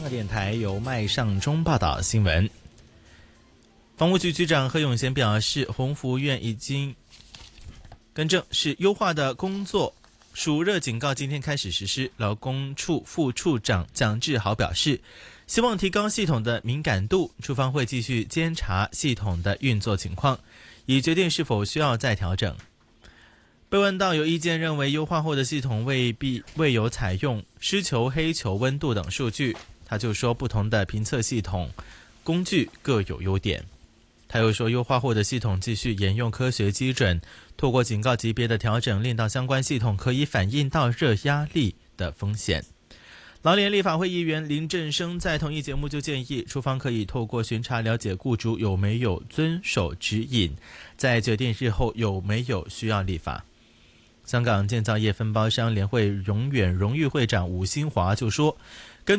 客电台由麦尚中报道新闻。房务局局长何永贤表示，宏福院已经是优化的工作暑热警告今天开始实施。劳工处副处长蒋志豪表示，希望提高系统的敏感度，处方会继续监察系统的运作情况，以决定是否需要再调整。被问到有意见认为优化后的系统未有采用湿球、黑球温度等数据，他就说不同的评测系统工具各有优点。他又说优化后的系统继续沿用科学基准，透过警告级别的调整，令到相关系统可以反映到热压力的风险。劳联立法会议员林振升在同一节目就建议，处方可以透过巡查了解雇主有没有遵守指引，再决定日后有没有需要立法。香港建造业分包商联会永远荣誉会长吴新华就说，